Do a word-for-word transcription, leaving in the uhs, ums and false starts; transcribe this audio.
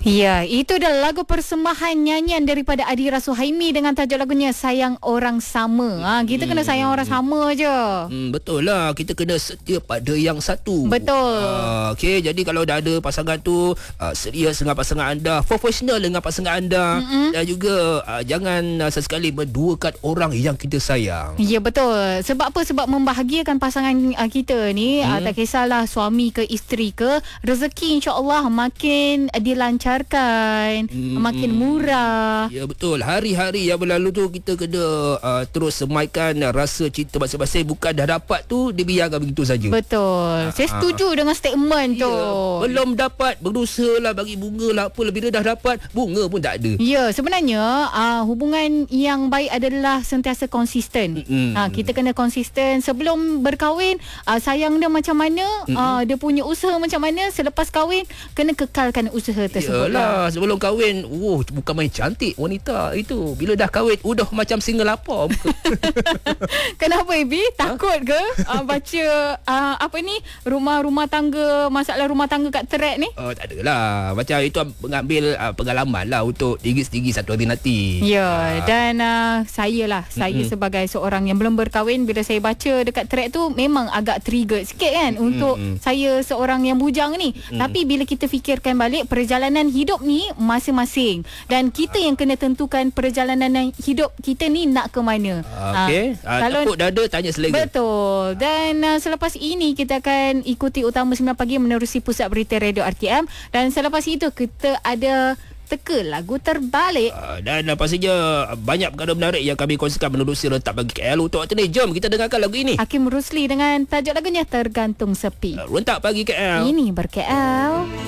Ya, itu adalah lagu persembahan nyanyian daripada Adira Suhaimi dengan tajuk lagunya Sayang Orang Sama. Ha, kita hmm. kena sayang orang sama je. Hmm, betul lah, kita kena setia pada yang satu. Betul. Uh, Okey, jadi kalau dah ada pasangan tu, uh, serius dengan pasangan anda, profesional dengan pasangan anda, mm-hmm. dan juga uh, jangan uh, sesekali menduakan orang yang kita sayang. Ya, betul. Sebab apa? Sebab membahagiakan pasangan uh, kita ni, hmm. uh, tak kisahlah suami ke isteri ke, rezeki insya-Allah makin dilancarkan. Hmm, makin murah. Ya, betul. Hari-hari yang berlalu tu kita kena uh, terus semaikan rasa cinta masing-masing. Bukan dah dapat tu dibiarkan begitu saja. Betul. Saya setuju ha. dengan statement tu. Ya, belum dapat, berusaha lah bagi bunga lah apa. Bila dah dapat, bunga pun tak ada. Ya, sebenarnya uh, hubungan yang baik adalah sentiasa konsisten. Mm-hmm. Ha, kita kena konsisten. Sebelum berkahwin, uh, sayang dia macam mana, mm-hmm. uh, dia punya usaha macam mana. Selepas kahwin, kena kekalkan usaha tersebut. Yalah, sebelum kahwin, oh, bukan main cantik wanita itu. Bila dah kahwin, udah macam singa lapar. Kenapa, Ibi? Takut ke uh, baca uh, apa ni, rumah-rumah tangga, masalah rumah tangga kat thread ni? Oh, tak adalah. Macam itu mengambil uh, pengalaman lah untuk diri sendiri satu hari nanti. Ya, uh. dan uh, saya lah, saya mm-hmm. sebagai seorang yang belum berkahwin, bila saya baca dekat thread tu, memang agak trigger sikit kan, mm-hmm. untuk saya seorang yang bujang ni. Mm-hmm. Tapi bila kita fikirkan balik, perjalanan hidup ni masing-masing, dan kita yang kena tentukan perjalanan hidup kita ni nak ke mana. Okey. Uh, kalau takut dada tanya selera. Betul. Dan uh, selepas ini kita akan ikuti Utama sembilan Pagi menerusi Pusat Berita Radio R T M, dan selepas itu kita ada teka lagu terbalik. Uh, dan uh, pastinya banyak perkara menarik yang kami kongsikan menerusi Rentak Pagi K L untuk waktu ni. Jom kita dengarkan lagu ini. Hakim Rusli dengan tajuk lagunya Tergantung Sepi. Uh, Rentak Pagi K L. Ini ber-K L.